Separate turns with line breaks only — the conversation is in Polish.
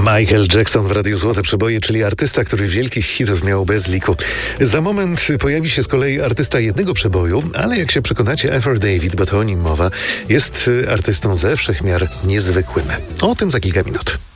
Michael Jackson w Radiu Złote Przeboje, czyli artysta, który wielkich hitów miał bez liku. Za moment pojawi się z kolei artysta jednego przeboju, ale jak się przekonacie, Ever David, bo to o nim mowa, jest artystą ze wszechmiar niezwykłym. O tym za kilka minut.